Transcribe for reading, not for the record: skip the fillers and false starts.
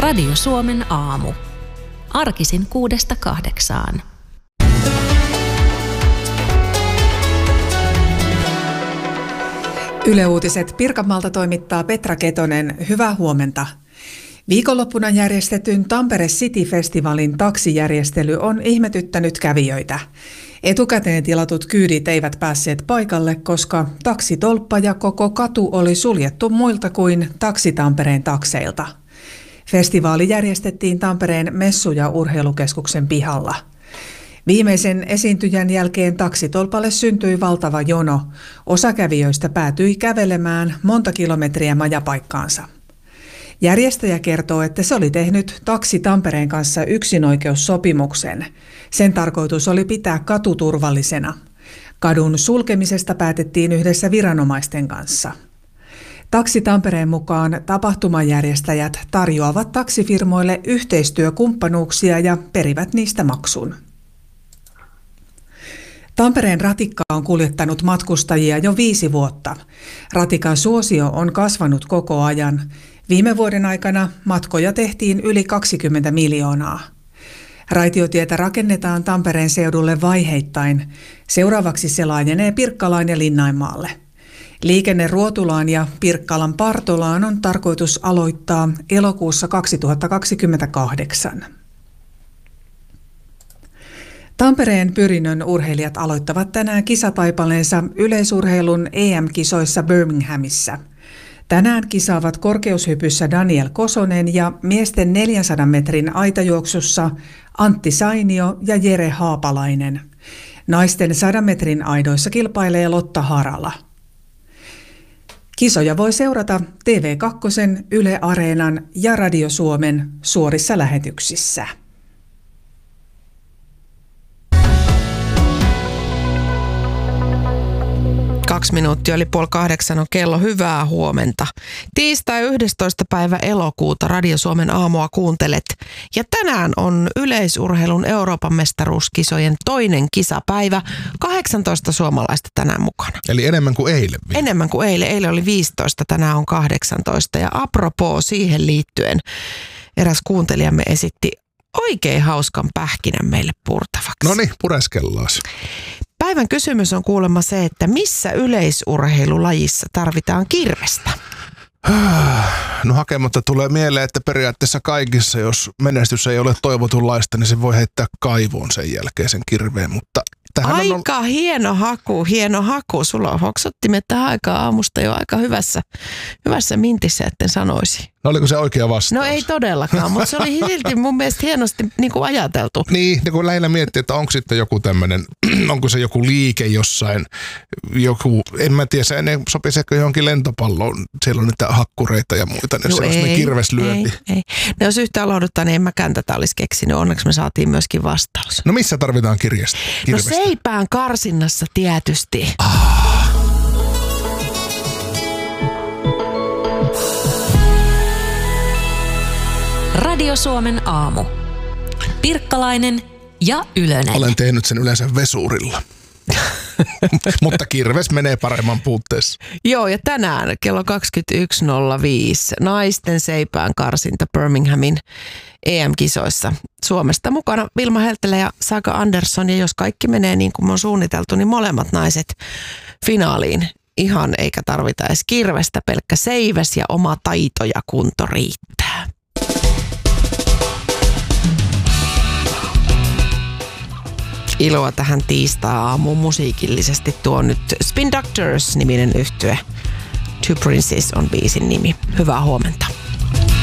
Radio Suomen aamu. Arkisin 6–8. Yle Uutiset Pirkanmaalta toimittaa Petra Ketonen. Hyvää huomenta. Viikonloppuna järjestetyn Tampere City-festivaalin taksijärjestely on ihmetyttänyt kävijöitä. Etukäteen tilatut kyydit eivät päässeet paikalle, koska taksitolppa ja koko katu oli suljettu muilta kuin Taksi Tampereen takseilta. Festivaali järjestettiin Tampereen messu- ja urheilukeskuksen pihalla. Viimeisen esiintyjän jälkeen taksitolpalle syntyi valtava jono. Osa kävijöistä päätyi kävelemään monta kilometriä majapaikkaansa. Järjestäjä kertoo, että se oli tehnyt Taksi Tampereen kanssa yksinoikeussopimuksen. Sen tarkoitus oli pitää katu turvallisena. Kadun sulkemisesta päätettiin yhdessä viranomaisten kanssa. Taksi Tampereen mukaan tapahtumajärjestäjät tarjoavat taksifirmoille yhteistyökumppanuuksia ja perivät niistä maksun. Tampereen ratikka on kuljettanut matkustajia jo 5 vuotta. Ratikan suosio on kasvanut koko ajan. Viime vuoden aikana matkoja tehtiin yli 20 miljoonaa. Raitiotietä rakennetaan Tampereen seudulle vaiheittain. Seuraavaksi se laajenee Pirkkalaan ja Linnainmaalle. Liikenne Ruotulaan ja Pirkkalan Partolaan on tarkoitus aloittaa elokuussa 2028. Tampereen Pyrinnön urheilijat aloittavat tänään kisataipaleensa yleisurheilun EM-kisoissa Birminghamissa. Tänään kisaavat korkeushypyssä Daniel Kosonen ja miesten 400 metrin aitajuoksussa Antti Sainio ja Jere Haapalainen. Naisten 100 metrin aidoissa kilpailee Lotta Harala. Kisoja voi seurata TV2, Yle Areenan ja Radio Suomen suorissa lähetyksissä. 2 minuuttia yli 7:30 on kello. Hyvää huomenta. Tiistai 11. päivä elokuuta Radio Suomen aamua kuuntelet. Ja tänään on yleisurheilun Euroopan mestaruuskisojen toinen kisapäivä. 18 suomalaista tänään mukana. Eli enemmän kuin eilen. Enemmän kuin eilen. Eilen oli 15, tänään on 18. Ja apropos siihen liittyen, eräs kuuntelijamme esitti oikein hauskan pähkinän meille purtavaksi. No niin, pureskellaas. Päivän kysymys on kuulemma se, että missä yleisurheilulajissa tarvitaan kirvestä? No hakematta tulee mieleen, että periaatteessa kaikissa, jos menestys ei ole toivotunlaista, niin se voi heittää kaivoon sen jälkeen sen kirveen, mutta aika hieno haku. Sulla on hoksottimet tähän aikaan aamusta jo aika hyvässä mintissä, etten sanoisi. No oliko se oikea vastaus? No ei todellakaan, mutta se oli silti mun mielestä hienosti niin kuin ajateltu. Niin kun lähinnä miettii, että onko sitten joku tämmöinen, onko se joku liike jossain, en mä tiedä, se sopiseeko johonkin lentopalloon, siellä on niitä hakkureita ja muita, niin se on semmoinen kirveslyönti. Ei. No jos yhtään lohduttaa, niin en mäkään tätä olisi keksinyt, onneksi me saatiin myöskin vastaus. No missä tarvitaan kirvestä? No seipään karsinnassa tietysti. Radio Suomen aamu. Pirkkalainen ja Ylönen. Olen tehnyt sen yleensä vesurilla. Mutta kirves menee paremman puutteessa. Joo, ja tänään kello 21.05 naisten seipään karsinta Birminghamin EM-kisoissa. Suomesta mukana Vilma Heltelä ja Saga Andersson, ja jos kaikki menee niin kuin on suunniteltu, niin molemmat naiset finaaliin. Ihan eikä tarvita edes kirvestä, pelkkä seiväs ja oma taito ja kunto riittää. Iloa tähän tiistai-aamuun musiikillisesti tuo nyt Spin Doctors-niminen yhtye. Two Princes on biisin nimi. Hyvää huomenta.